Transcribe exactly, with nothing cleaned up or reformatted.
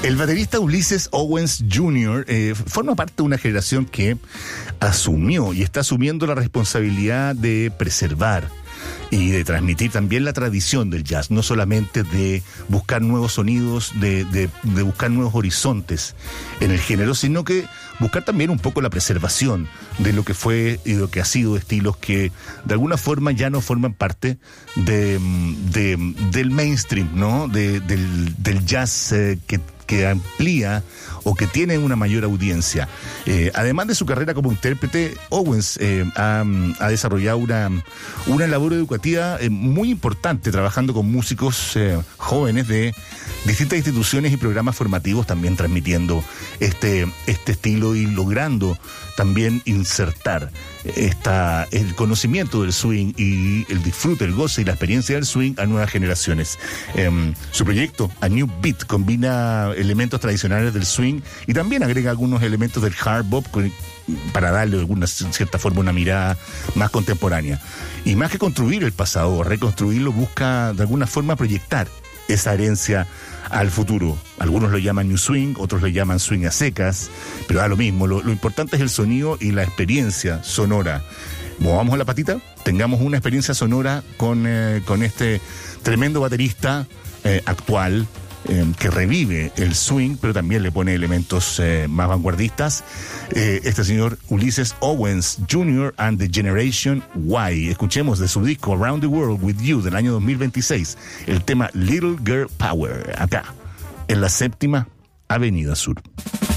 El baterista Ulysses Owens junior Eh, forma parte de una generación que asumió y está asumiendo la responsabilidad de preservar y de transmitir también la tradición del jazz, no solamente de buscar nuevos sonidos, de, de, de buscar nuevos horizontes en el género, sino que buscar también un poco la preservación de lo que fue y de lo que ha sido estilos que de alguna forma ya no forman parte de, de, del mainstream, ¿no? De, del, del jazz eh, que que amplía o que tiene una mayor audiencia. Eh, además de su carrera como intérprete, Owens eh, ha, ha desarrollado una, una labor educativa eh, muy importante, trabajando con músicos eh, jóvenes de distintas instituciones y programas formativos, también transmitiendo este, este estilo y logrando también insertar esta, el conocimiento del swing y el disfrute, el goce y la experiencia del swing a nuevas generaciones. Eh, su proyecto, A New Beat, combina elementos tradicionales del swing y también agrega algunos elementos del hard bop para darle de alguna cierta forma una mirada más contemporánea. Y más que construir el pasado o reconstruirlo, busca de alguna forma proyectar esa herencia al futuro. Algunos lo llaman New Swing, otros lo llaman swing a secas, pero da lo mismo. Lo, lo importante es el sonido y la experiencia sonora. Movamos la patita, tengamos una experiencia sonora con, eh, con este tremendo baterista eh, actual, Eh, que revive el swing, pero también le pone elementos eh, más vanguardistas. Eh, este señor Ulysses Owens junior and the Generation Y. Escuchemos de su disco Around the World with You del año dos mil veintiséis el tema Little Girl Power, acá, en la Séptima Avenida Sur.